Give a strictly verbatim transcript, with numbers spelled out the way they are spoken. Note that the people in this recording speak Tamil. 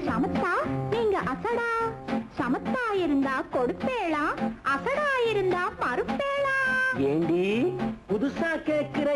சமத்தா நீங்க அசடா. சமத்தா இருந்தா கொடுப்பேளா, அசடா இருந்தா மறுப்பேளா. ஏண்டி புதுசா கேட்கிற